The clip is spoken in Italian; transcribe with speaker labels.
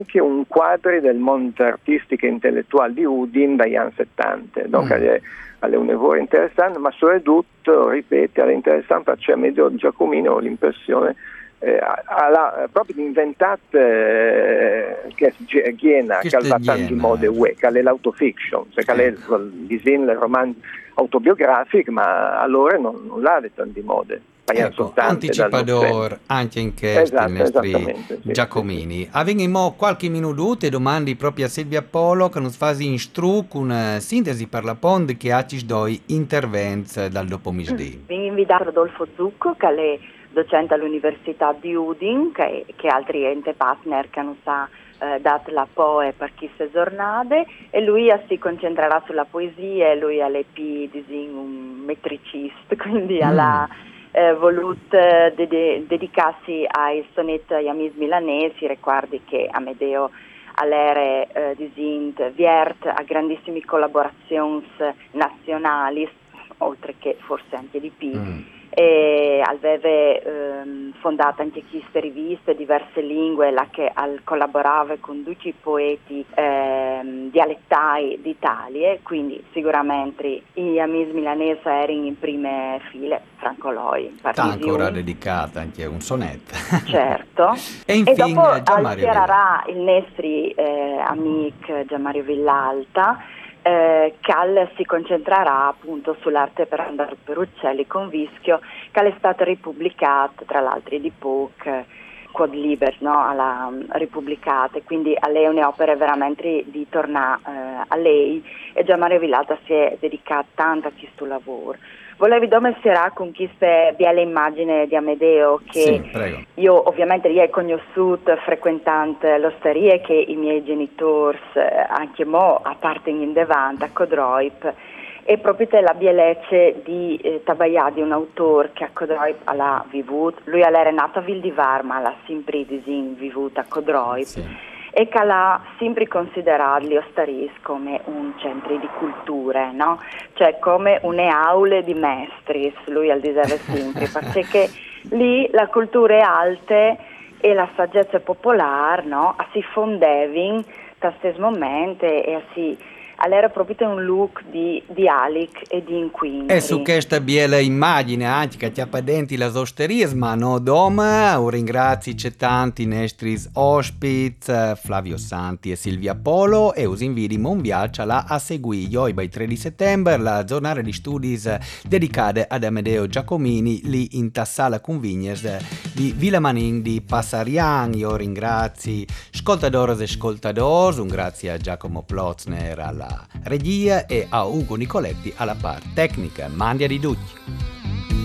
Speaker 1: anche un quadro del mondo artistico e intellettuale di Udin dagli anni 70. Donc è un lavoro interessante, ma soprattutto, ripeto, è interessante perché Amedeo Giacomini ho l'impressione proprio inventato che è Ghiena, che ha tanti modi che è l'autofiction, cioè che è il disegno, il romanzo autobiografico, ma allora non l'ha di tanti modi.
Speaker 2: Ecco, anticipador anche in questo il nostro Giacomini. Avevamo qualche minuto e domandi proprio a Silvia Polo che nos fa in struc una sintesi per la pond che ha ci doi interventi dal dopomisdì.
Speaker 3: Vi invitato Rodolfo Zucco che è docente all'Università di Udin, che altri ente partner che non sa dato la POE per queste giornate, e lui si concentrerà sulla poesia, e lui è un metricista, quindi alla voluto dedicarsi ai sonetti agli amici milanesi. Ricordi che Amedeo all'ere viert a grandissime collaborazioni nazionali, oltre che forse anche di più. E aveva fondato anche queste riviste, diverse lingue, la che collaborava con tutti i poeti dialettai d'Italia, quindi sicuramente gli amici milanesi erano in prime file, Franco Loi.
Speaker 2: Ancora dedicata anche un sonetto.
Speaker 3: Certo.
Speaker 2: E
Speaker 3: dopo
Speaker 2: Gianmario
Speaker 3: il nostro amico Gianmario Villalta, Cal si concentrerà appunto sull'arte per andare per uccelli con Vischio, che è stata ripubblicata tra l'altro di poco Quod Liber, no? Alla ripubblicata, quindi a lei un'opera veramente di tornare a lei, e Gianmario Villalta si è dedicato tanto a questo lavoro. Volevi domesticare con queste belle immagini di Amedeo che io ovviamente ho conosciuto frequentando l'osteria che i miei genitori anche mo appartengono in davanti a Codroip, e proprio la bellezza di Tabaia, di un autore che a Codroip ha vivuto. Lui era nato a Vildivar, ma l'ha sempre vivuto a Codroip. E che l'ha sempre considerato gli Ostaris come un centro di culture, no? Cioè come une aule di maestri, lui al diceva sempre, perché lì la cultura è alta e la saggezza popolare, no? Si fondevano da stesso momento e si era proprio un look di Alic e di inquintri.
Speaker 2: E su questa bella immagine anche che ti appadenti la osteria, ma no doma, ringrazio tanti i nostri ospiti Flavio Santi e Silvia Polo, e us invitiamo un viaggio a seguire oggi il 3 di settembre la giornata di studi dedicata ad Amedeo Giacomini lì in Tassala Convignes di Villa Manin di Passarian. Io ringrazio ascoltadoras e ascoltadores, un grazie a Giacomo Plotzner alla regia e a Ugo Nicoletti alla parte tecnica. Mandia di tutti.